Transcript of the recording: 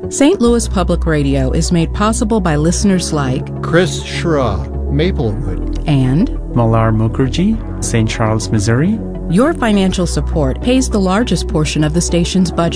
St. Louis Public Radio is made possible by listeners like Chris Schra, Maplewood, and Malar Mukherjee, St. Charles, Missouri. Your financial support pays the largest portion of the station's budget.